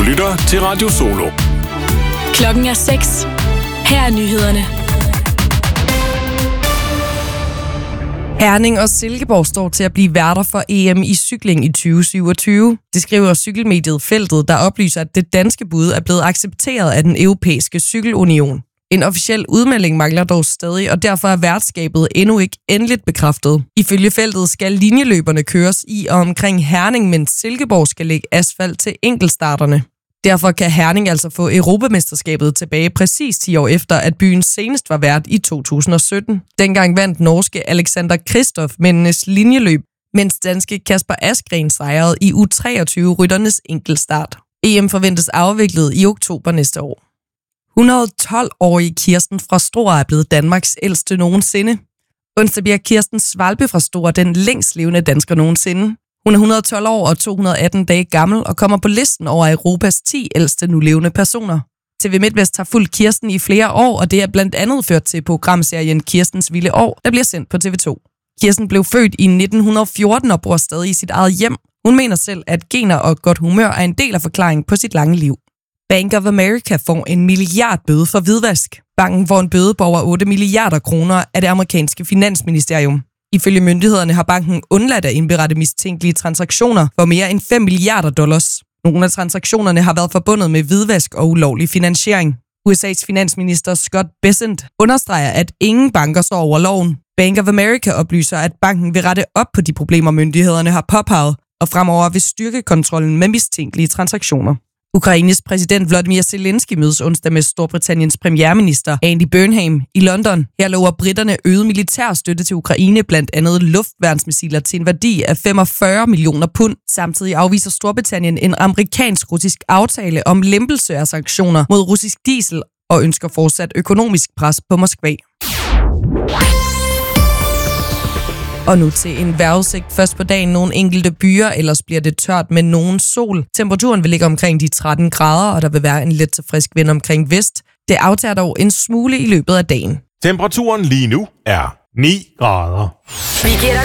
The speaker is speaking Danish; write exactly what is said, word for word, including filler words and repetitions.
lytter til Radio Solo. Klokken er seks. Her er nyhederne. Herning og Silkeborg står til at blive værter for E M i cykling i tyve syvogtyve. Det skriver cykelmediet Feltet, der oplyser, at det danske bud er blevet accepteret af den europæiske cykelunion. En officiel udmelding mangler dog stadig, og derfor er værtskabet endnu ikke endeligt bekræftet. Ifølge Feltet skal linjeløberne køres i og omkring Herning, mens Silkeborg skal lægge asfalt til enkeltstarterne. Derfor kan Herning altså få Europamesterskabet tilbage præcis ti år efter, at byen senest var vært i to tusind og sytten. Dengang vandt norske Alexander Kristoff mændenes linjeløb, mens danske Kasper Asgreen sejrede i U treogtyve rytternes enkeltstart. E M forventes afviklet i oktober næste år. et hundrede og tolv-årige Kirsten fra Struer er blevet Danmarks ældste nogensinde. Onsdag bliver Kirsten Svalbe fra Struer den længst levende dansker nogensinde. Hun er et hundrede og tolv år og to hundrede og atten dage gammel og kommer på listen over Europas ti ældste nulevende personer. T V MidtVest har fulgt Kirsten i flere år, og det er blandt andet ført til programserien Kirstens Vilde År, der bliver sendt på T V to. Kirsten blev født i nitten fjorten og bor stadig i sit eget hjem. Hun mener selv, at gener og godt humør er en del af forklaringen på sit lange liv. Bank of America får en milliardbøde for hvidvask. Banken får en bøde på over otte milliarder kroner af det amerikanske finansministerium. Ifølge myndighederne har banken undladt at indberette mistænkelige transaktioner for mere end fem milliarder dollars. Nogle af transaktionerne har været forbundet med hvidvask og ulovlig finansiering. U S A's finansminister Scott Bessent understreger, at ingen banker står over loven. Bank of America oplyser, at banken vil rette op på de problemer, myndighederne har påpeget, og fremover vil styrke kontrollen med mistænkelige transaktioner. Ukraines præsident Volodymyr Zelensky mødes onsdag med Storbritanniens premierminister Andy Burnham i London. Her lover britterne øget militær støtte til Ukraine, blandt andet luftværnsmissiler til en værdi af femogfyrre millioner pund. Samtidig afviser Storbritannien en amerikansk-russisk aftale om lempelse af sanktioner mod russisk diesel og ønsker fortsat økonomisk pres på Moskva. Og nu til en vejrudsigt. Først på dagen nogle enkelte byer, ellers bliver det tørt med nogen sol. Temperaturen vil ligge omkring de tretten grader, og der vil være en let til frisk vind omkring vest. Det aftager dog en smule i løbet af dagen. Temperaturen lige nu er ni grader. Vi giver dig